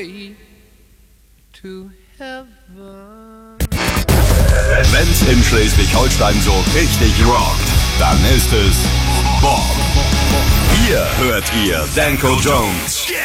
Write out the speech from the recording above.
way to heaven. Wenn's in Schleswig-Holstein so richtig rockt, dann ist es Bob. Hier hört ihr Danko Jones.